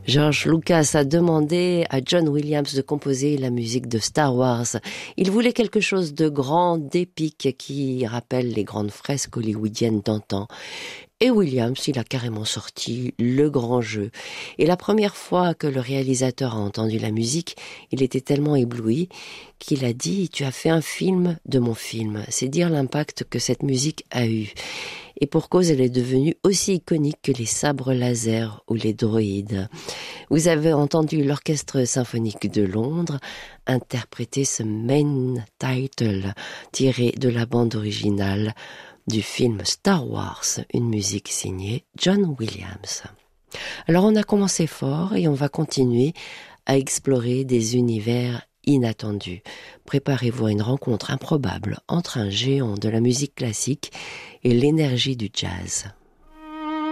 George Lucas a demandé à John Williams de composer la musique de Star Wars. Il voulait quelque chose de grand, d'épique, qui rappelle les grandes fresques hollywoodiennes d'antan. Et Williams, il a carrément sorti le grand jeu. Et la première fois que le réalisateur a entendu la musique, il était tellement ébloui qu'il a dit « Tu as fait un film de mon film ». C'est dire l'impact que cette musique a eu. Et pour cause, elle est devenue aussi iconique que les sabres laser ou les droïdes. Vous avez entendu l'Orchestre symphonique de Londres interpréter ce main title tiré de la bande originale du film Star Wars, une musique signée John Williams. Alors on a commencé fort et on va continuer à explorer des univers inattendus. Préparez-vous à une rencontre improbable entre un géant de la musique classique et l'énergie du jazz.